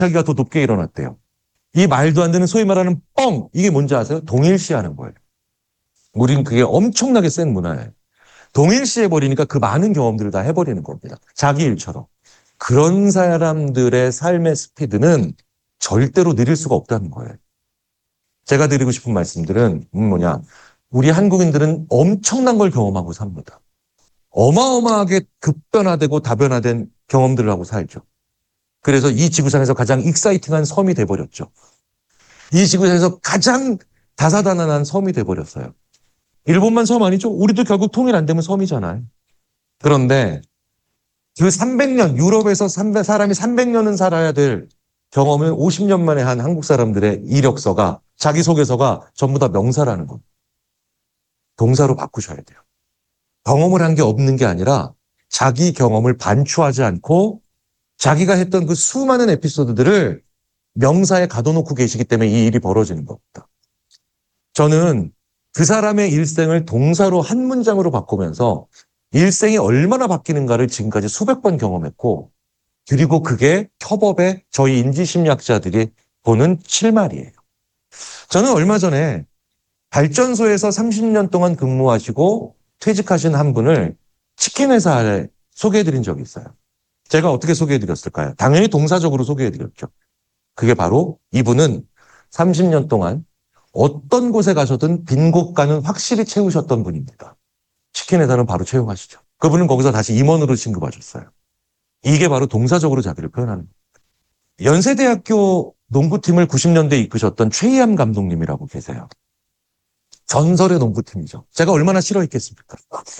자기가 더 높게 일어났대요. 이 말도 안 되는 소위 말하는 뻥, 이게 뭔지 아세요? 동일시하는 거예요. 우리는 그게 엄청나게 센 문화예요. 동일시해버리니까 그 많은 경험들을 다 해버리는 겁니다. 자기 일처럼. 그런 사람들의 삶의 스피드는 절대로 느릴 수가 없다는 거예요. 제가 드리고 싶은 말씀들은 뭐냐. 우리 한국인들은 엄청난 걸 경험하고 삽니다. 어마어마하게 급변화되고 다변화된 경험들을 하고 살죠. 그래서 이 지구상에서 가장 익사이팅한 섬이 돼버렸죠. 이 지구상에서 가장 다사다난한 섬이 돼버렸어요. 일본만 섬 아니죠? 우리도 결국 통일 안 되면 섬이잖아요. 그런데 그 300년, 유럽에서 사람이 300년은 살아야 될 경험을 50년 만에 한 한국 사람들의 이력서가, 자기소개서가 전부 다 명사라는 겁니다. 동사로 바꾸셔야 돼요. 경험을 한 게 없는 게 아니라 자기 경험을 반추하지 않고 자기가 했던 그 수많은 에피소드들을 명사에 가둬놓고 계시기 때문에 이 일이 벌어지는 겁니다. 저는 그 사람의 일생을 동사로 한 문장으로 바꾸면서 일생이 얼마나 바뀌는가를 지금까지 수백 번 경험했고, 그리고 그게 협업의 저희 인지심리학자들이 보는 실마리예요. 저는 얼마 전에 발전소에서 30년 동안 근무하시고 퇴직하신 한 분을 치킨 회사에 소개해드린 적이 있어요. 제가 어떻게 소개해드렸을까요? 당연히 동사적으로 소개해드렸죠. 그게 바로 이분은 30년 동안 어떤 곳에 가셔든 빈 곳간은 확실히 채우셨던 분입니다. 치킨 회사는 바로 채용하시죠. 그분은 거기서 다시 임원으로 진급하셨어요. 이게 바로 동사적으로 자기를 표현하는 거예요. 연세대학교 농구팀을 90년대에 이끄셨던 최희암 감독님이라고 계세요. 전설의 농구팀이죠. 제가 얼마나 싫어했겠습니까?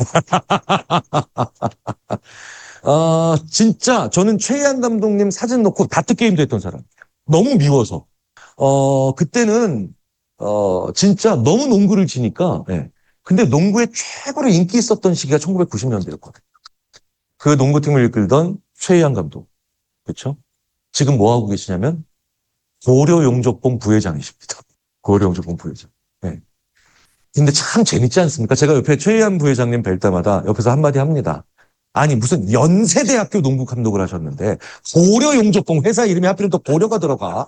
진짜 저는 최희암 감독님 사진 놓고 다트게임도 했던 사람이에요. 너무 미워서. 그때는 진짜 너무 농구를 치니까, 네. 근데 농구에 최고로 인기 있었던 시기가 1990년대였거든요. 그 농구팀을 이끌던 최희양 감독. 그렇죠? 지금 뭐 하고 계시냐면 고려용접봉 부회장이십니다. 고려용접봉 부회장. 네. 근데 참 재밌지 않습니까? 제가 옆에 최희양 부회장님 뵐 때마다 옆에서 한마디 합니다. 아니 무슨 연세대학교 농구 감독을 하셨는데 고려용접봉 회사 이름이 하필 또 고려가 들어가.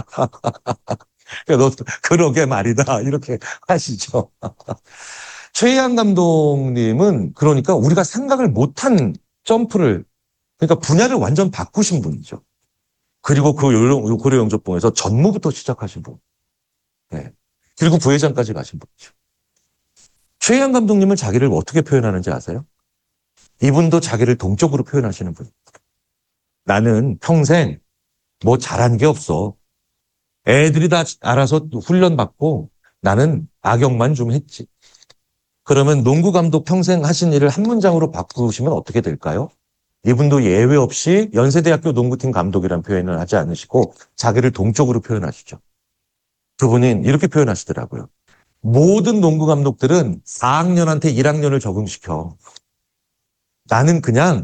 너 그러게 말이다 이렇게 하시죠. 최희양 감독님은 그러니까 우리가 생각을 못한 점프를, 그러니까 분야를 완전 바꾸신 분이죠. 그리고 그 고려용접봉에서 전무부터 시작하신 분. 네. 그리고 부회장까지 가신 분이죠. 최희양 감독님은 자기를 어떻게 표현하는지 아세요? 이분도 자기를 동적으로 표현하시는 분입니다. 나는 평생 뭐 잘한 게 없어. 애들이 다 알아서 훈련받고 나는 악역만 좀 했지. 그러면 농구 감독 평생 하신 일을 한 문장으로 바꾸시면 어떻게 될까요? 이분도 예외 없이 연세대학교 농구팀 감독이라는 표현을 하지 않으시고 자기를 동적으로 표현하시죠. 그분은 이렇게 표현하시더라고요. 모든 농구 감독들은 4학년한테 1학년을 적응시켜. 나는 그냥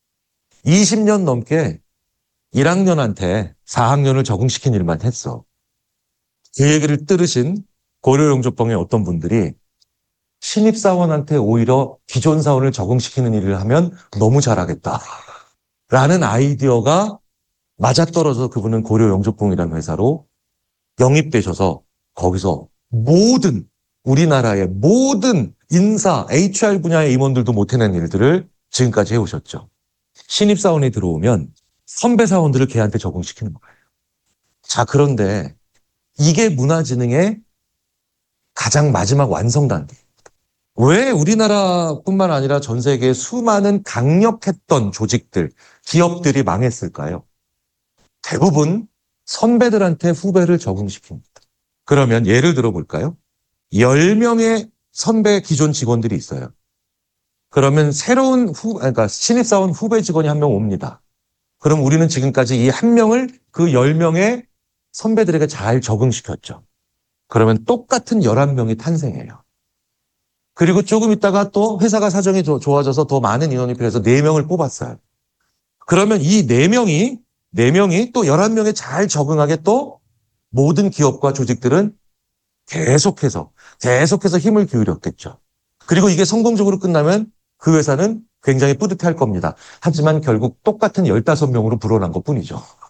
20년 넘게 1학년한테 4학년을 적응시킨 일만 했어. 그 얘기를 들으신 고려용접봉의 어떤 분들이 신입사원한테 오히려 기존 사원을 적응시키는 일을 하면 너무 잘하겠다. 라는 아이디어가 맞아떨어져서 그분은 고려용접봉이라는 회사로 영입되셔서 거기서 모든 우리나라의 모든 인사, HR 분야의 임원들도 못해낸 일들을 지금까지 해오셨죠. 신입사원이 들어오면 선배 사원들을 걔한테 적응시키는 거예요. 자, 그런데 이게 문화진흥의 가장 마지막 완성 단계. 왜 우리나라뿐만 아니라 전 세계의 수많은 강력했던 조직들, 기업들이 망했을까요? 대부분 선배들한테 후배를 적응시킵니다. 그러면 예를 들어볼까요? 10명의 선배 기존 직원들이 있어요. 그러면 새로운 그러니까 신입사원 후배 직원이 한 명 옵니다. 그럼 우리는 지금까지 이 한 명을 그 10명의 선배들에게 잘 적응시켰죠. 그러면 똑같은 11명이 탄생해요. 그리고 조금 있다가 또 회사가 사정이 좋아져서 더 많은 인원이 필요해서 4명을 뽑았어요. 그러면 이 4명이 또 11명에 잘 적응하게 또 모든 기업과 조직들은 계속해서 힘을 기울였겠죠. 그리고 이게 성공적으로 끝나면 그 회사는 굉장히 뿌듯해할 겁니다. 하지만 결국 똑같은 15명으로 불어난 것뿐이죠.